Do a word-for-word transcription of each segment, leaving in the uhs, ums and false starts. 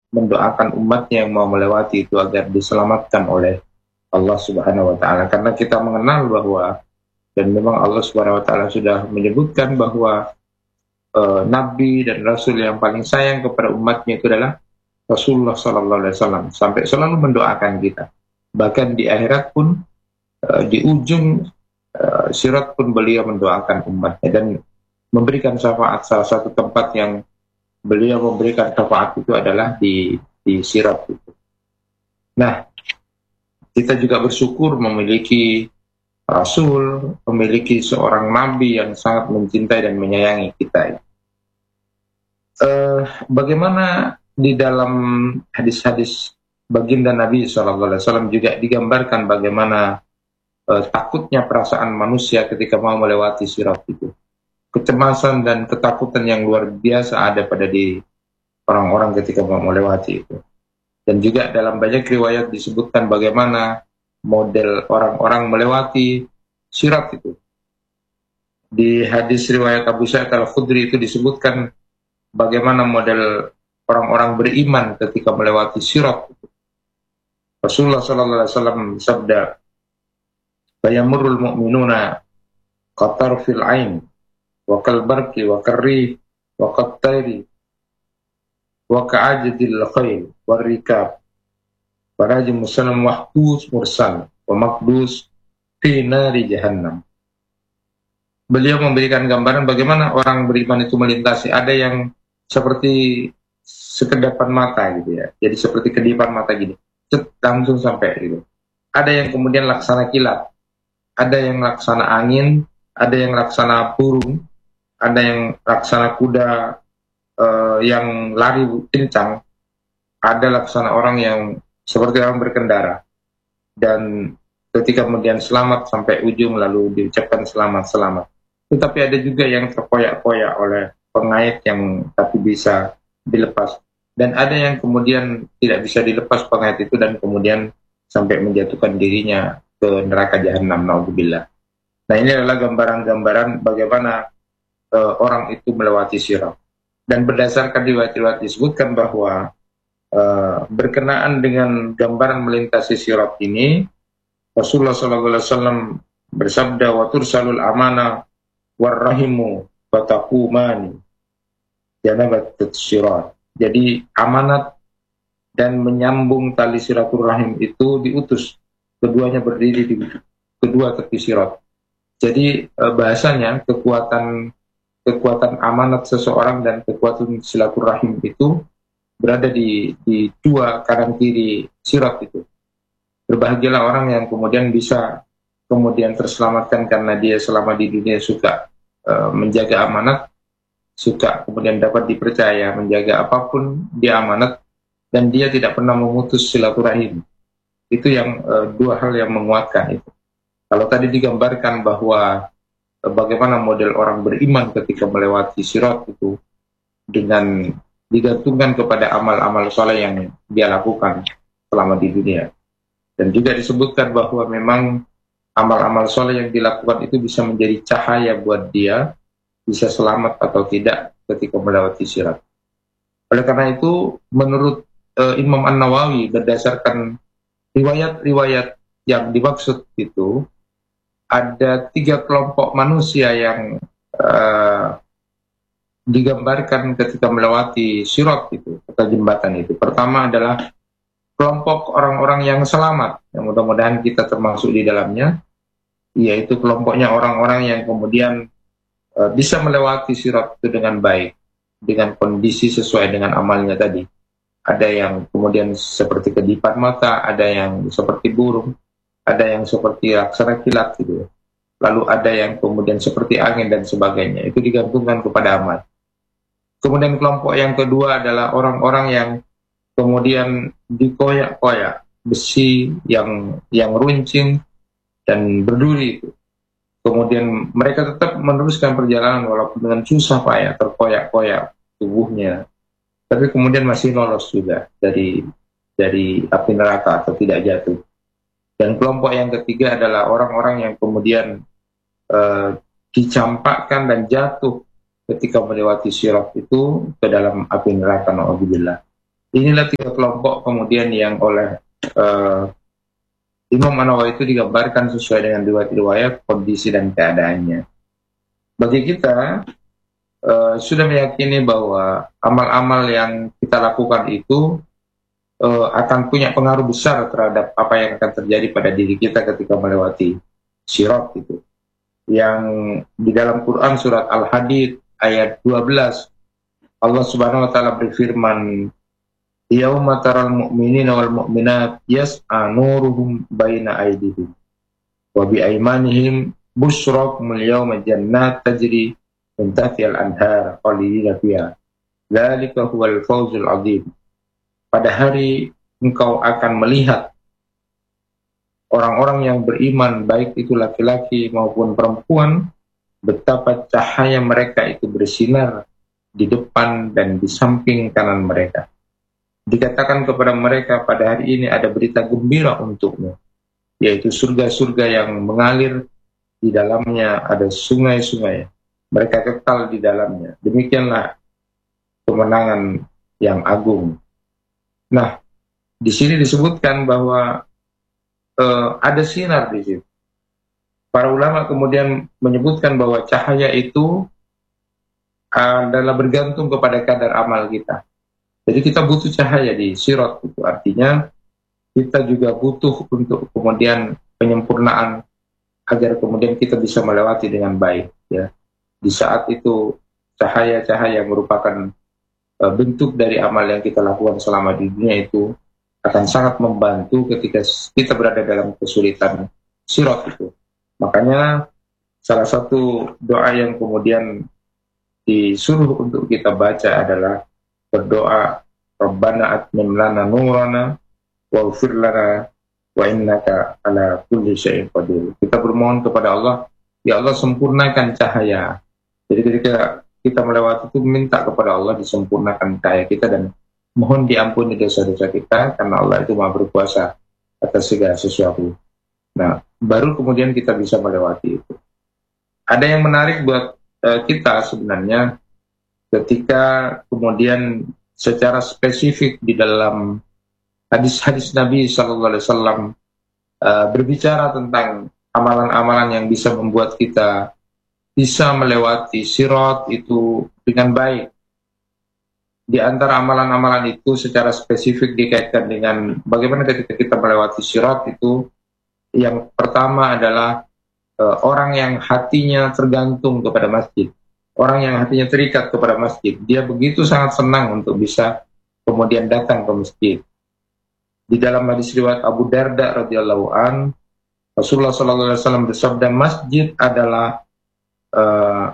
mendoakan umatnya yang mau melewati itu agar diselamatkan oleh Allah Subhanahu wa taala. Karena kita mengenal bahwa, dan memang Allah Subhanahu wa taala sudah menyebutkan bahwa uh, nabi dan rasul yang paling sayang kepada umatnya itu adalah Rasulullah sallallahu alaihi wasallam, sampai selalu mendoakan kita. Bahkan di akhirat pun, uh, di ujung uh, sirat pun beliau mendoakan umatnya dan memberikan syafaat. Salah satu tempat yang beliau memberikan syafaat itu adalah di di sirat itu. Nah, kita juga bersyukur memiliki Rasul, memiliki seorang Nabi yang sangat mencintai dan menyayangi kita. Uh, bagaimana di dalam hadis-hadis baginda Nabi shallallahu alaihi wasallam juga digambarkan bagaimana uh, takutnya perasaan manusia ketika mau melewati sirat itu. Kecemasan dan ketakutan yang luar biasa ada pada di orang-orang ketika mau melewati itu. Dan juga dalam banyak riwayat disebutkan bagaimana model orang-orang melewati sirat itu. Di hadis riwayat Abu Sa'id Al-Khudri itu disebutkan bagaimana model orang-orang beriman ketika melewati sirat itu. Rasulullah sallallahu alaihi wasallam bersabda, "Bayamurul mu'minuna qatar fil ain wa kalbarki wa karri wa qattairi wa ka'ajadil khayl wa rikab wa rajim muslim wahbus mursal wa makdus fi nari jahannam." Beliau memberikan gambaran bagaimana orang beriman itu melintasi. Ada yang seperti sekedapan mata gitu ya, jadi seperti kedipan mata gini, cet, langsung sampai gitu. Ada yang kemudian laksana kilat, ada yang laksana angin, ada yang laksana burung, ada yang laksana kuda uh, yang lari kencang, ada laksana orang yang seperti orang berkendara. Dan ketika kemudian selamat sampai ujung lalu diucapkan selamat-selamat. Tetapi ada juga yang terkoyak-koyak oleh pengait yang tapi bisa dilepas. Dan ada yang kemudian tidak bisa dilepas pengait itu dan kemudian sampai menjatuhkan dirinya ke neraka jahanam, naudzubillah. Nah, ini adalah gambaran-gambaran bagaimana uh, orang itu melewati sirat. Dan berdasarkan riwayat-riwayat disebutkan bahwa uh, berkenaan dengan gambaran melintasi sirat ini, Rasulullah shallallahu alaihi wasallam bersabda, "Wa tursalul amana warrahimu batakumani janabat sirat." Jadi amanat dan menyambung tali silaturahim itu diutus, keduanya berdiri di kedua tepi sirat. Jadi bahasanya kekuatan kekuatan amanat seseorang dan kekuatan silaturahim itu berada di di dua kanan kiri sirat itu. Berbahagialah orang yang kemudian bisa kemudian terselamatkan karena dia selama di dunia suka uh, menjaga amanat, suka kemudian dapat dipercaya menjaga apapun dia amanat, dan dia tidak pernah memutus silaturahim. Itu yang uh, dua hal yang menguatkan itu. Kalau tadi digambarkan bahwa uh, bagaimana model orang beriman ketika melewati sirat itu dengan digantungkan kepada amal-amal soleh yang dia lakukan selama di dunia. Dan juga disebutkan bahwa memang amal-amal soleh yang dilakukan itu bisa menjadi cahaya buat dia, bisa selamat atau tidak ketika melewati sirat. Oleh karena itu, menurut uh, Imam An-Nawawi, berdasarkan riwayat-riwayat yang dimaksud itu, ada tiga kelompok manusia yang uh, digambarkan ketika melewati sirat itu, atau jembatan itu. Pertama adalah kelompok orang-orang yang selamat, yang mudah-mudahan kita termasuk di dalamnya, yaitu kelompoknya orang-orang yang kemudian e, bisa melewati sirat itu dengan baik, dengan kondisi sesuai dengan amalnya tadi. Ada yang kemudian seperti kedipan mata, ada yang seperti burung, ada yang seperti laksana kilat gitu. Lalu ada yang kemudian seperti angin dan sebagainya. Itu digantungkan kepada amal. Kemudian kelompok yang kedua adalah orang-orang yang kemudian dikoyak-koyak besi yang yang runcing dan berduri itu. Kemudian mereka tetap meneruskan perjalanan walaupun dengan susah payah, terkoyak-koyak tubuhnya, tapi kemudian masih lolos juga dari dari api neraka atau tidak jatuh. Dan kelompok yang ketiga adalah orang-orang yang kemudian uh, dicampakkan dan jatuh ketika melewati sirat itu ke dalam api neraka, na'udzubillah. Inilah tiga kelompok kemudian yang oleh uh, Imam An-Nawawi itu digambarkan sesuai dengan riwayat-riwayat kondisi dan keadaannya. Bagi kita uh, sudah meyakini bahwa amal-amal yang kita lakukan itu uh, akan punya pengaruh besar terhadap apa yang akan terjadi pada diri kita ketika melewati sirat itu. Yang di dalam Quran surat Al-Hadid ayat dua belas Allah Subhanahu wa taala berfirman, yauma taral mu'minina wal mu'minat yas'a nuruhum baina aydihim wa bi aymanihim busyrakumul yawma jannat tajri min tahtiha al-anhar khalidina fiha dzalika huwal fawzul 'adzim. Pada hari engkau akan melihat orang-orang yang beriman, baik itu laki-laki maupun perempuan, betapa cahaya mereka itu bersinar di depan dan di samping kanan mereka. Dikatakan kepada mereka, pada hari ini ada berita gembira untukmu, yaitu surga-surga yang mengalir, di dalamnya ada sungai-sungai, mereka kekal di dalamnya. Demikianlah kemenangan yang agung. Nah, di sini disebutkan bahwa uh, ada sinar di situ. Para ulama kemudian menyebutkan bahwa cahaya itu adalah bergantung kepada kadar amal kita. Jadi kita butuh cahaya di sirat itu, artinya kita juga butuh untuk kemudian penyempurnaan agar kemudian kita bisa melewati dengan baik. Ya, di saat itu cahaya-cahaya merupakan uh, bentuk dari amal yang kita lakukan selama di dunia itu akan sangat membantu ketika kita berada dalam kesulitan sirat itu. Makanya salah satu doa yang kemudian disuruh untuk kita baca adalah berdoa, Rabbana atmim lana nurana waghfir lana wa innaka ala kulli syai'in qadir. Kita bermohon kepada Allah, ya Allah sempurnakan cahaya. Jadi ketika kita melewati itu minta kepada Allah disempurnakan cahaya kita dan mohon diampuni dosa-dosa kita karena Allah itu Maha berkuasa atas segala sesuatu. Nah, baru kemudian kita bisa melewati itu. Ada yang menarik buat uh, kita sebenarnya ketika kemudian secara spesifik di dalam hadis-hadis Nabi Shallallahu Alaihi Wasallam uh, berbicara tentang amalan-amalan yang bisa membuat kita bisa melewati sirat itu dengan baik. Di antara amalan-amalan itu secara spesifik dikaitkan dengan bagaimana ketika kita melewati sirat itu, yang pertama adalah uh, orang yang hatinya tergantung kepada masjid. Orang yang hatinya terikat kepada masjid, dia begitu sangat senang untuk bisa kemudian datang ke masjid. Di dalam hadis riwayat Abu Darda radhiyallahu an, Rasulullah shallallahu alaihi wasallam bersabda, masjid adalah uh,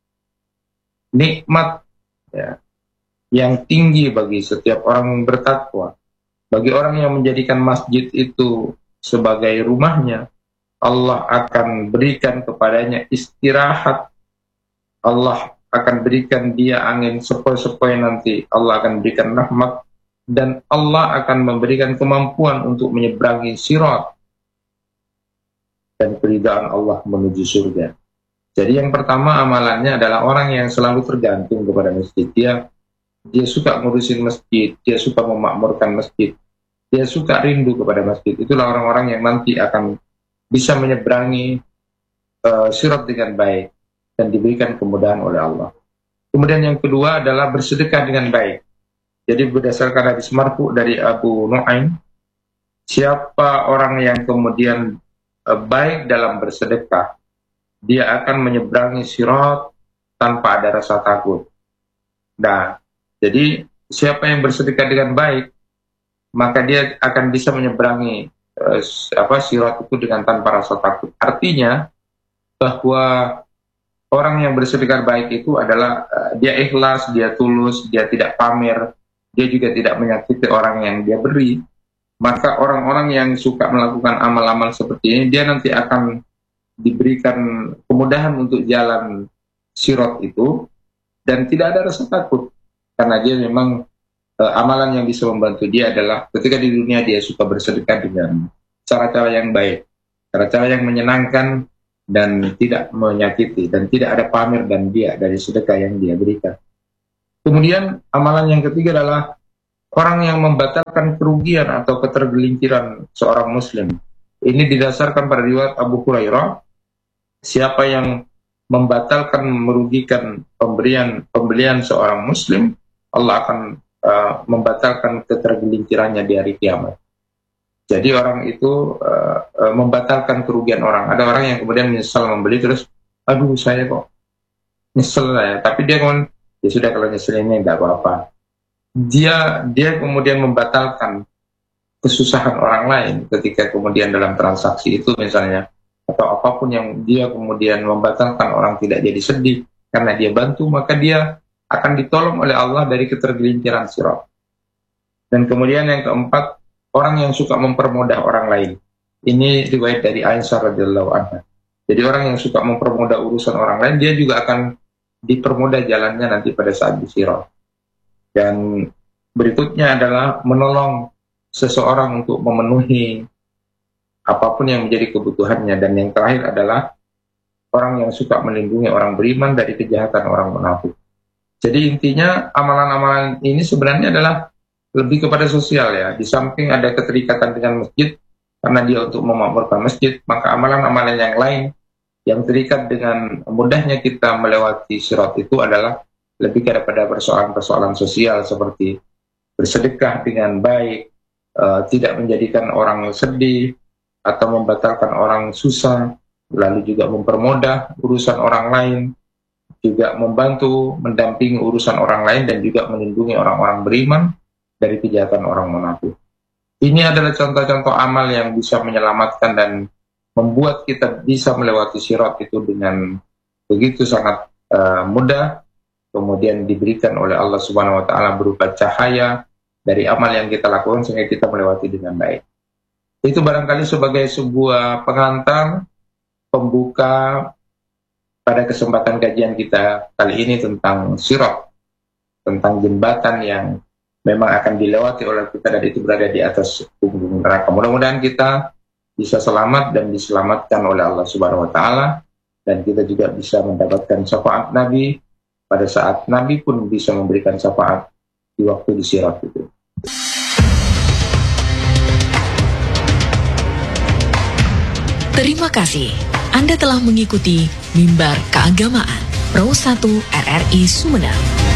nikmat ya, yang tinggi bagi setiap orang yang bertakwa. Bagi orang yang menjadikan masjid itu sebagai rumahnya, Allah akan berikan kepadanya istirahat. Allah akan berikan dia angin sepoi-sepoi nanti. Allah akan berikan rahmat. Dan Allah akan memberikan kemampuan untuk menyeberangi sirat. Dan keridhaan Allah menuju surga. Jadi yang pertama amalannya adalah orang yang selalu tergantung kepada masjid. Dia, dia suka ngurusin masjid. Dia suka memakmurkan masjid. Dia suka rindu kepada masjid. Itulah orang-orang yang nanti akan bisa menyeberangi uh, sirat dengan baik. Dan diberikan kemudahan oleh Allah. Kemudian yang kedua adalah bersedekah dengan baik. Jadi berdasarkan hadis marfu dari Abu Nu'aim, siapa orang yang kemudian uh, baik dalam bersedekah, dia akan menyeberangi sirat tanpa ada rasa takut. Nah, jadi siapa yang bersedekah dengan baik, maka dia akan bisa menyeberangi uh, apa sirat itu dengan tanpa rasa takut. Artinya bahwa orang yang bersedekah baik itu adalah uh, dia ikhlas, dia tulus, dia tidak pamer, dia juga tidak menyakiti orang yang dia beri. Maka orang-orang yang suka melakukan amal-amal seperti ini, dia nanti akan diberikan kemudahan untuk jalan sirat itu dan tidak ada rasa takut. Karena dia memang uh, amalan yang bisa membantu dia adalah ketika di dunia dia suka bersedekah dengan cara-cara yang baik, cara-cara yang menyenangkan, dan tidak menyakiti, dan tidak ada pamer dan dia dari sedekah yang dia berikan. Kemudian amalan yang ketiga adalah orang yang membatalkan kerugian atau ketergelinciran seorang muslim. Ini didasarkan pada riwayat Abu Hurairah, siapa yang membatalkan merugikan pemberian pembelian seorang muslim, Allah akan uh, membatalkan ketergelincirannya di hari kiamat. Jadi orang itu uh, uh, membatalkan kerugian orang. Ada orang yang kemudian menyesal membeli, terus aduh saya kok nyesel ya, tapi dia kemudian ya sudah, kalau nyesel ini enggak apa-apa. Dia dia kemudian membatalkan kesusahan orang lain ketika kemudian dalam transaksi itu misalnya, atau apapun yang dia kemudian membatalkan orang tidak jadi sedih karena dia bantu, maka dia akan ditolong oleh Allah dari ketergelinciran sirat. Dan kemudian yang keempat, orang yang suka mempermudah orang lain. Ini riwayat dari Aisyah radhiyallahu anha. Jadi orang yang suka mempermudah urusan orang lain, dia juga akan dipermudah jalannya nanti pada saat di sirat. Dan berikutnya adalah menolong seseorang untuk memenuhi apapun yang menjadi kebutuhannya. Dan yang terakhir adalah orang yang suka melindungi orang beriman dari kejahatan orang munafik. Jadi intinya amalan-amalan ini sebenarnya adalah lebih kepada sosial ya. Di samping ada keterikatan dengan masjid karena dia untuk memakmurkan masjid, maka amalan-amalan yang lain yang terikat dengan mudahnya kita melewati sirat itu adalah lebih kepada persoalan-persoalan sosial seperti bersedekah dengan baik, uh, tidak menjadikan orang sedih atau membatalkan orang susah, lalu juga mempermudah urusan orang lain, juga membantu mendampingi urusan orang lain, dan juga melindungi orang-orang beriman dari kejahatan orang munafik. Ini adalah contoh-contoh amal yang bisa menyelamatkan dan membuat kita bisa melewati sirat itu dengan begitu sangat uh, mudah, kemudian diberikan oleh Allah Subhanahu wa taala berupa cahaya dari amal yang kita lakukan sehingga kita melewati dengan baik. Itu barangkali sebagai sebuah pengantar pembuka pada kesempatan kajian kita kali ini tentang sirat, tentang jembatan yang memang akan dilewati oleh kita dan itu berada di atas punggung neraka. Mudah-mudahan kita bisa selamat dan diselamatkan oleh Allah Subhanahu wa taala, dan kita juga bisa mendapatkan syafaat Nabi pada saat Nabi pun bisa memberikan syafaat di waktu di sirat itu. Terima kasih. Anda telah mengikuti Mimbar Keagamaan Pro satu R R I Sumeneb.